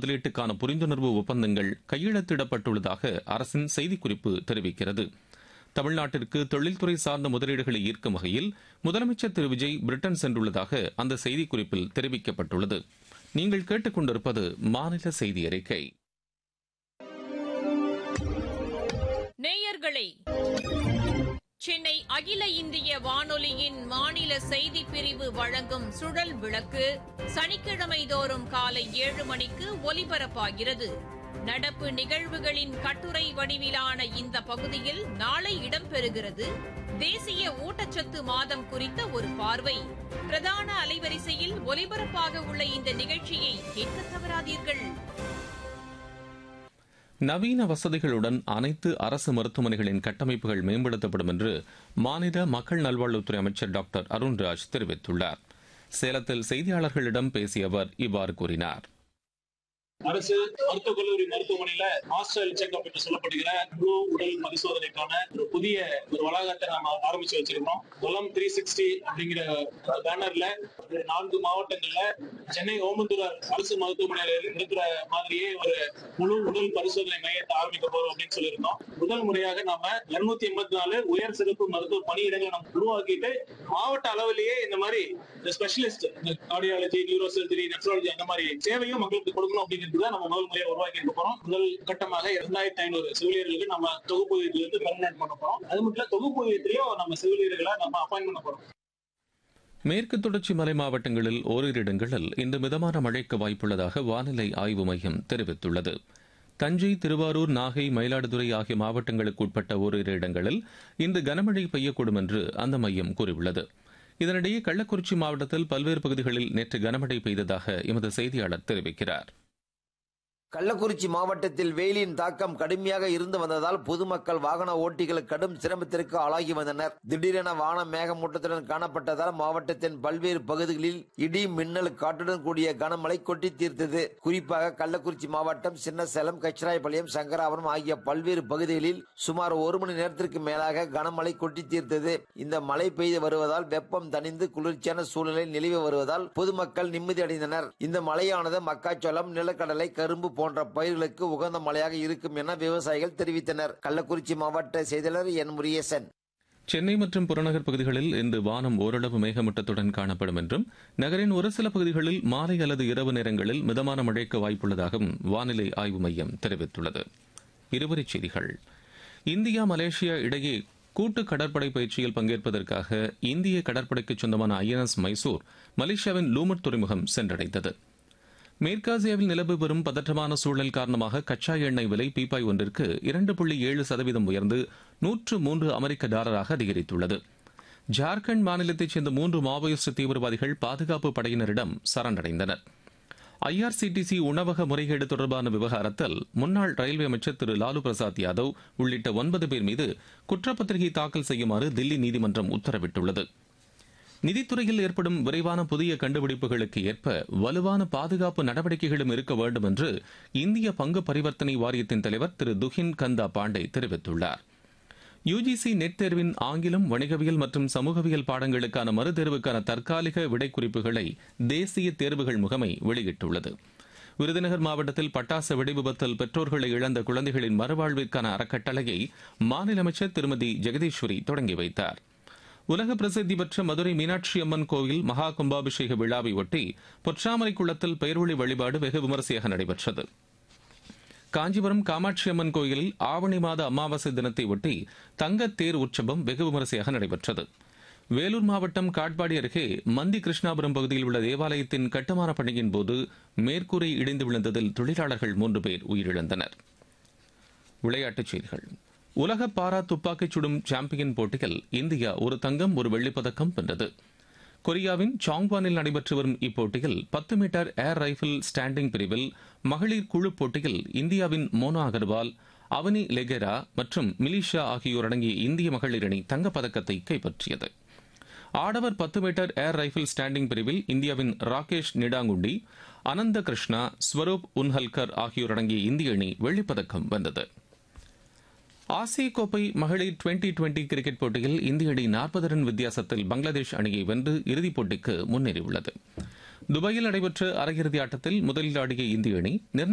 முதலீட்டுக்கான புரிந்துணர்வு ஒப்பந்தங்கள் கையெழுத்திடப்பட்டுள்ளதாக அரசின் செய்திக்குறிப்பு தெரிவிக்கிறது. தமிழ்நாட்டிற்கு தொழில்துறை சார்ந்த முதலீடுகளை ஈர்க்கும் வகையில் முதலமைச்சர் திரு விஜய் பிரிட்டன் சென்றுள்ளதாக அந்த செய்திக்குறிப்பில் தெரிவிக்கப்பட்டுள்ளது. நீங்கள் கேட்டுக்கொண்டிருப்பது மாநில செய்தி அறிக்கை. நேயர்களே, சென்னை அகில இந்திய வானொலியின் மாநில செய்திப் பிரிவு வழங்கும் சுழல் விளக்கு சனிக்கிழமை தோறும் காலை 7 மணிக்கு ஒலிபரப்பாகிறது. நடப்பு நிகழ்வுகளின் கட்டுரை வடிவிலான இந்த பகுதியில் நாளை இடம்பெறுகிறது தேசிய ஊட்டச்சத்து மாதம் குறித்த ஒரு பார்வை. பிரதான அலைவரிசையில் ஒலிபரப்பாக உள்ள இந்த நிகழ்ச்சியை கேட்க தவறாதீர்கள். நவீன வசதிகளுடன் அனைத்து அரசு மருத்துவமனைகளின் கட்டமைப்புகள் மேம்படுத்தப்படும் என்று மாநில மக்கள் நல்வாழ்வுத்துறை அமைச்சர் டாக்டர் அருண்ராஜ் தெரிவித்துள்ளார். சேலத்தில் செய்தியாளர்களிடம் பேசிய அவர் இவ்வாறு கூறினார். அரசு மருத்துவக் கல்லூரி மருத்துவமனையில ஹாஸ்டல் செக்அப் என்று சொல்லப்படுகிற முழு உடல் பரிசோதனைக்கான ஒரு புதிய வளாகத்தை நாம ஆரம்பிச்சு வச்சிருக்கோம். குளம் 360 அப்படிங்கிற பேனர்ல 4 மாவட்டங்கள்ல சென்னை ஓமந்தூரார் அரசு மருத்துவமனையில இருக்கிற மாதிரியே ஒரு முழு உடல் பரிசோதனை மையத்தை ஆரம்பிக்க போறோம் அப்படின்னு சொல்லியிருக்கோம். முதல் முறையாக நாம 284 உயர் சிறப்பு மருத்துவ பணியிடங்களை நம்ம உருவாக்கிட்டு மாவட்ட அளவிலேயே இந்த மாதிரி specialist cardiology, neuro surgery, nephrology அந்த மாதிரி சேவையும் மக்களுக்கு கொடுக்கணும் அப்படின்னு நம்ம முதல் முறையா உருவாக்கி இருக்க போறோம். முதல் கட்டமாக 2500 செவிலியர்களுக்கு நம்ம தொகுப்பூதியத்திலிருந்து பெர்மனன்ட் பண்ண போறோம். அது மட்டும் இல்ல, தொகுப்பூதியத்திலையும் நம்ம செவிலியர்களை நம்ம அப்பாயின்ட் பண்ண போறோம். மேற்கு தொடர்ச்சி மலை மாவட்டங்களில் ஓரிரு இடங்களில் இன்று மிதமான மழைக்கு வாய்ப்புள்ளதாக வானிலை ஆய்வு மையம் தெரிவித்துள்ளது. தஞ்சை, திருவாரூர், நாகை, மயிலாடுதுறை ஆகிய மாவட்டங்களுக்கு உட்பட்ட ஓரிரு இடங்களில் இன்று கனமழை பெய்யக்கூடும் என்று அந்த மையம் கூறியுள்ளது. இதனிடையே கள்ளக்குறிச்சி மாவட்டத்தில் பல்வேறு பகுதிகளில் நேற்று கனமழை பெய்ததாக எமது செய்தியாளர் தெரிவிக்கிறார். கள்ளக்குறிச்சி மாவட்டத்தில் வெயிலின் தாக்கம் கடுமையாக இருந்து வந்ததால் பொதுமக்கள், வாகன ஓட்டிகள் கடும் சிரமத்திற்கு ஆளாகி வந்தனர். திடீரென வானம் மேகமூட்டத்துடன் காணப்பட்டதால் மாவட்டத்தின் பல்வேறு பகுதிகளில் இடி, மின்னல், காற்றுடன் கூடிய கனமழை கொட்டி தீர்த்தது. குறிப்பாக கள்ளக்குறிச்சி மாவட்டம் சின்னசேலம், கச்சிராயபாளையம், சங்கராபுரம் ஆகிய பல்வேறு பகுதிகளில் சுமார் 1 மணி நேரத்திற்கு மேலாக கனமழை கொட்டி தீர்த்தது. இந்த மழை பெய்து வருவதால் வெப்பம் தணிந்து குளிர்ச்சியான சூழ்நிலை நிலவி வருவதால் பொதுமக்கள் நிம்மதி அடைந்தனர். இந்த மழையானது மக்காச்சோளம், நிலக்கடலை, கரும்பு போன்ற பயிர்களுக்கு உகந்த மழையாக இருக்கும் என விவசாயிகள் தெரிவித்தனர். கள்ளக்குறிச்சி மாவட்ட செய்தியாளர் என் முருகேசன். சென்னை மற்றும் புறநகர் பகுதிகளில் இன்று வானம் ஓரளவு மேகமூட்டத்துடன் காணப்படும் என்றும் நகரின் ஒரு சில பகுதிகளில் மாலை அல்லது இரவு நேரங்களில் மிதமான மழைக்கு வாய்ப்புள்ளதாகவும் வானிலை ஆய்வு மையம் தெரிவித்துள்ளது. இருவரிச் செய்திகள். இந்தியா, மலேசியா இடையே கூட்டு கடற்படை பயிற்சியில் பங்கேற்பதற்காக இந்திய கடற்படைக்கு சொந்தமான INS மைசூர் மலேசியாவின் லூமட் துறைமுகம் சென்றடைந்தது. மேற்காசியாவில் நிலவு வரும் பதற்றமான சூழல் காரணமாக கச்சா எண்ணெய் விலை பீப்பாய் ஒன்றிற்கு 2.7% உயர்ந்து $103 அதிகரித்துள்ளது. ஜார்க்கண்ட் மாநிலத்தைச் சேர்ந்த 3 மாவோயிஸ்ட் தீவிரவாதிகள் பாதுகாப்பு படையினரிடம் சரணடைந்தனர். IRCTC உணவக முறைகேடு தொடர்பான விவகாரத்தில் முன்னாள் ரயில்வே அமைச்சர் திரு லாலு பிரசாத் யாதவ் உள்ளிட்ட 9 பேர் மீது குற்றப்பத்திரிகை தாக்கல் செய்யுமாறு தில்லி நீதிமன்றம் உத்தரவிட்டுள்ளது. நிதித்துறையில் ஏற்படும் விரைவான புதிய கண்டுபிடிப்புகளுக்கு ஏற்ப வலுவான பாதுகாப்பு நடவடிக்கைகளும் இருக்க வேண்டும் என்று இந்திய பங்கு பரிவர்த்தனை வாரியத்தின் தலைவர் திரு துஹின் கந்தா பாண்டே தெரிவித்துள்ளார். UGC நெட் தேர்வின் ஆங்கிலம், வணிகவியல் மற்றும் சமூகவியல் பாடங்களுக்கான மறுதேர்வுக்கான தற்காலிக விடைக்குறிப்புகளை தேசிய தேர்வுகள் முகமை வெளியிட்டுள்ளது. விருதுநகர் மாவட்டத்தில் பட்டாசு வெடிவிபத்தில் பெற்றோர்களை இழந்த குழந்தைகளின் மறுவாழ்விற்கான அறக்கட்டளையை மாநில அமைச்சர் திருமதி ஜெகதீஸ்வரி தொடங்கி வைத்தார். உலக பிரசித்தி பெற்ற மதுரை மீனாட்சி அம்மன் கோவில் மகா கும்பாபிஷேக விழாவை ஒட்டி பொற்றாமரை குளத்தில் பெயர்வழி வழிபாடு வெகு விமரிசையாக நடைபெற்றது. காஞ்சிபுரம் காமாட்சி அம்மன் கோயிலில் ஆவணி மாத அமாவாசை தினத்தை ஒட்டி தங்கத் தேர் உற்சவம் வெகு விமரிசையாக நடைபெற்றது. வேலூர் மாவட்டம் காட்பாடி அருகே மந்தி கிருஷ்ணாபுரம் பகுதியில் உள்ள தேவாலயத்தின் கட்டுமான பணியின் போது மேற்கூரை இடிந்து விழுந்ததில் தொழிலாளர்கள் 3 பேர் உயிரிழந்தனர். விளையாட்டுச் செய்திகள். உலக பாரா துப்பாக்கிச் சுடும் சாம்பியன் போட்டியில் இந்தியா 1 தங்கம் 1 வெள்ளிப்பதக்கம் வென்றது. கொரியாவின் சாங்வானில் நடைபெற்று வரும் இப்போட்டியில் 10 மீட்டர் ஏர் ரைபிள் ஸ்டாண்டிங் பிரிவில் மகளிர் குழு போட்டியில் இந்தியாவின் மோனா அகர்வால், அவனி லெகெரா மற்றும் மிலிஷா ஆகியோர் அடங்கிய இந்திய மகளிர் அணி தங்கப்பதக்கத்தை கைப்பற்றியது. ஆடவர் 10 மீட்டர் ஏர் ரைபிள் ஸ்டாண்டிங் பிரிவில் இந்தியாவின் ராகேஷ் நிடாங்குண்டி, அனந்த கிருஷ்ணா, ஸ்வரூப் உன்ஹல்கர் ஆகியோர் அடங்கிய இந்திய அணி வெள்ளிப்பதக்கம் வென்றது. ஆசிய கோப்பை மகளிர் 2020 கிரிக்கெட் போட்டியில் இந்திய அணி 40 ரன் வித்தியாசத்தில் பங்களாதேஷ் அணியை வென்று இறுதிப் போட்டிக்கு முன்னேறியுள்ளது. துபாயில் நடைபெற்ற அரையிறுதி ஆட்டத்தில் முதலில் ஆடிய இந்திய அணி